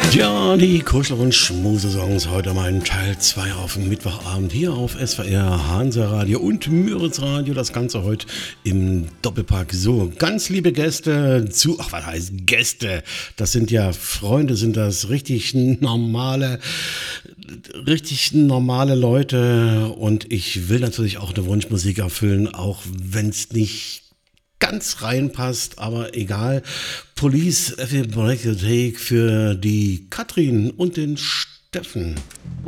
Ja, die Kuschel- und Schmusesongs heute mal in Teil 2 auf dem Mittwochabend hier auf SWR, Hansa Radio und Müritz Radio. Das Ganze heute im Doppelpack. So, ganz liebe Gäste was heißt Gäste? Das sind ja Freunde, sind das richtig normale Leute. Und ich will natürlich auch eine Wunschmusik erfüllen, auch wenn es nicht ganz reinpasst, aber egal. Police, Every Break You Take für die Katrin und den Steffen.